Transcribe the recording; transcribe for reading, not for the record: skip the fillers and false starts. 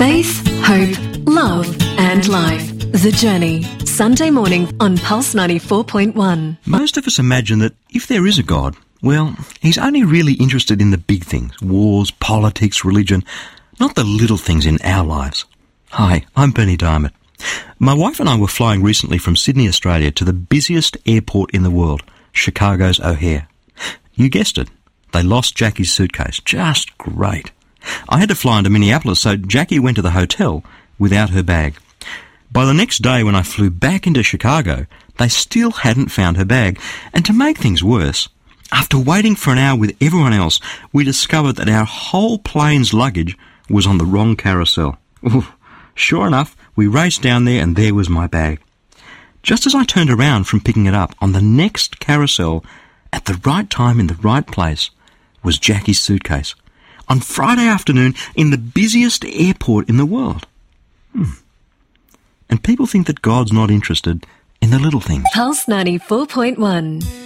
Faith, hope, love and life. The Journey. Sunday morning on Pulse 94.1. Most of us imagine that if there is a God, well, he's only really interested in the big things, wars, politics, religion, not the little things in our lives. Hi, I'm Bernie Diamond. My wife and I were flying recently from Sydney, Australia to the busiest airport in the world, Chicago's O'Hare. You guessed it, they lost Jackie's suitcase. Just great. I had to fly into Minneapolis, so Jackie went to the hotel without her bag. By the next day, when I flew back into Chicago, they still hadn't found her bag. And to make things worse, after waiting for an hour with everyone else, we discovered that our whole plane's luggage was on the wrong carousel. Ooh, sure enough, we raced down there and there was my bag. Just as I turned around from picking it up, on the next carousel, at the right time in the right place, was Jackie's suitcase. On Friday afternoon in the busiest airport in the world. And people think that God's not interested in the little things. Pulse 94.1.